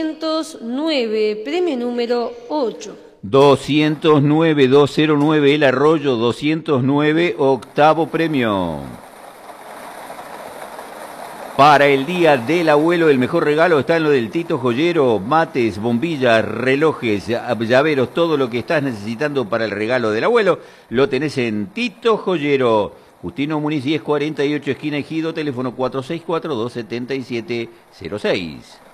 209, premio número 8. 209, El Arroyo, 209, octavo premio. Para el Día del Abuelo, el mejor regalo está en lo del Tito Joyero: mates, bombillas, relojes, llaveros, todo lo que estás necesitando para el regalo del abuelo, lo tenés en Tito Joyero. Justino Muniz 1048, esquina Ejido, teléfono 464-277-06.